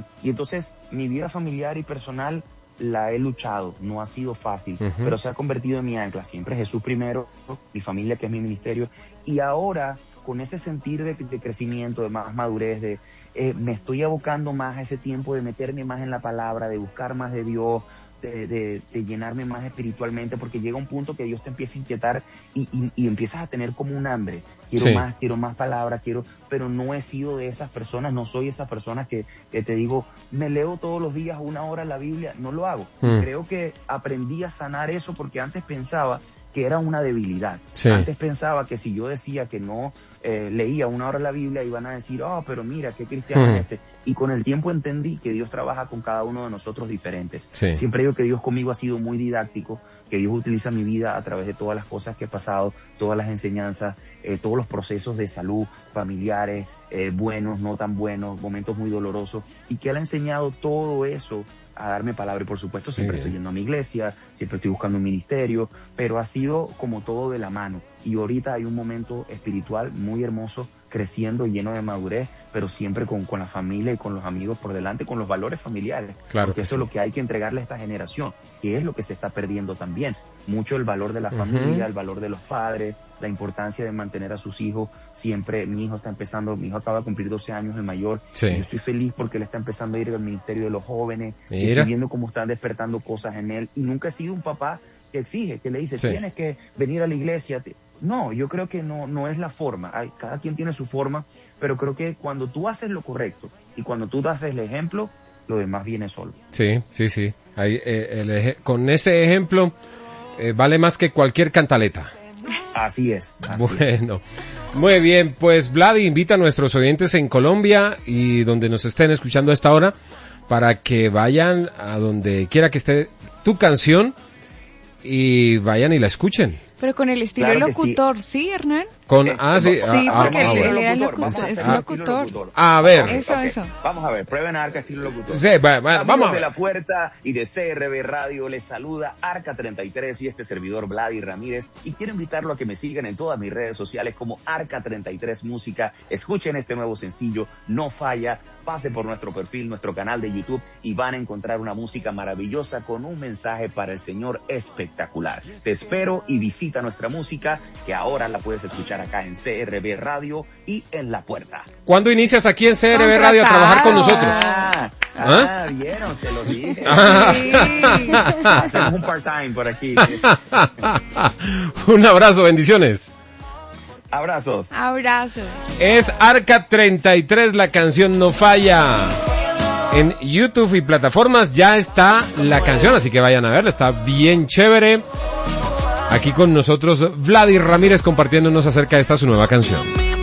Y entonces mi vida familiar y personal la he luchado, no ha sido fácil, pero se ha convertido en mi ancla. Siempre Jesús primero, mi familia que es mi ministerio, y ahora con ese sentir de crecimiento, de más madurez, me estoy abocando más a ese tiempo de meterme más en la palabra, de buscar más de Dios, de llenarme más espiritualmente, porque llega un punto que Dios te empieza a inquietar y empiezas a tener como un hambre. Quiero más palabras, pero no he sido de esas personas, no soy esas personas que te digo, me leo todos los días 1 hora la Biblia, no lo hago. Creo que aprendí a sanar eso porque antes pensaba que era una debilidad. Sí. Antes pensaba que si yo decía que no leía 1 hora la Biblia, iban a decir, pero mira, qué cristiano es este. Y con el tiempo entendí que Dios trabaja con cada uno de nosotros diferentes. Sí. Siempre digo que Dios conmigo ha sido muy didáctico, que Dios utiliza mi vida a través de todas las cosas que he pasado, todas las enseñanzas, todos los procesos de salud, familiares, buenos, no tan buenos, momentos muy dolorosos, y que Él ha enseñado todo eso a darme palabra. Y por supuesto siempre estoy yendo a mi iglesia, siempre estoy buscando un ministerio, pero ha sido como todo de la mano. Y ahorita hay un momento espiritual muy hermoso, creciendo y lleno de madurez, pero siempre con la familia y con los amigos por delante, con los valores familiares. Claro, porque eso es lo que hay que entregarle a esta generación, que es lo que se está perdiendo también. Mucho el valor de la familia, el valor de los padres, la importancia de mantener a sus hijos. Siempre, mi hijo acaba de cumplir 12 años, el mayor. Sí. Y yo estoy feliz porque él está empezando a ir al ministerio de los jóvenes. Estoy viendo cómo están despertando cosas en él. Y nunca he sido un papá que exige, que le dice, tienes que venir a la iglesia. No, yo creo que no es la forma. Cada quien tiene su forma, pero creo que cuando tú haces lo correcto y cuando tú das el ejemplo, lo demás viene solo. Sí. Con ese ejemplo vale más que cualquier cantaleta. Así es. Bueno, muy bien, pues Vladi invita a nuestros oyentes en Colombia y donde nos estén escuchando a esta hora para que vayan a donde quiera que esté tu canción y vayan y la escuchen. Pero con el estilo locutor, ¿sí, Hernán? Sí, porque él era locutor. A ver. Eso. Vamos a ver, prueben a Arca estilo locutor. Sí, vamos a ver. De La Puerta y de CRB Radio les saluda Arca 33 y este servidor Vladi Ramírez, y quiero invitarlo a que me sigan en todas mis redes sociales como Arca 33 Música. Escuchen este nuevo sencillo, No Falla. Pase por nuestro perfil, nuestro canal de YouTube, y van a encontrar una música maravillosa con un mensaje para el Señor espectacular. Te espero y visita nuestra música, que ahora la puedes escuchar acá en CRB Radio y en La Puerta. ¿Cuándo inicias aquí en CRB Radio a trabajar con nosotros? Vieron, se lo dije. Hacemos un part-time por aquí. Un abrazo, bendiciones. Abrazos. Es Arca 33, la canción No Falla. En YouTube y plataformas ya está la canción, así que vayan a verla, está bien chévere. Aquí con nosotros Vladi Ramírez compartiéndonos acerca de esta su nueva canción.